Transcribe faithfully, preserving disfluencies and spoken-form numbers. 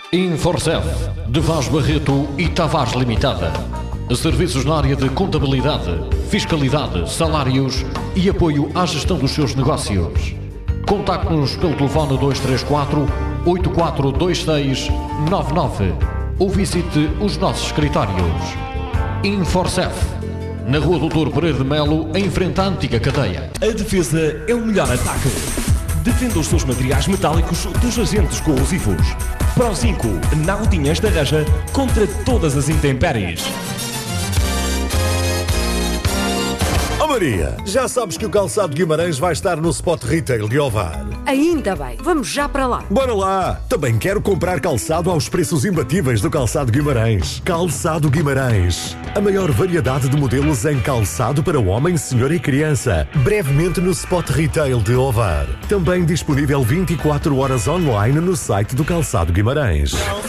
Inforcef, de Vaz Barreto e Tavares Limitada. Serviços na área de contabilidade, fiscalidade, salários e apoio à gestão dos seus negócios. Contacte-nos pelo telefone dois três quatro, oito quatro dois seis, nove nove ou visite os nossos escritórios. Inforcef, na Rua Doutor Pereira de Melo, em frente à antiga cadeia. A defesa é o melhor ataque. Defenda os seus materiais metálicos dos agentes corrosivos. Pro cinco, Nautinhas da Reja contra todas as intempéries. Oh Maria, já sabes que o Calçado Guimarães vai estar no Spot Retail de Ovar. Ainda bem, vamos já para lá. Bora lá! Também quero comprar calçado aos preços imbatíveis do Calçado Guimarães. Calçado Guimarães. A maior variedade de modelos em calçado para homem, senhor e criança. Brevemente no Spot Retail de Ovar. Também disponível vinte e quatro horas online no site do Calçado Guimarães.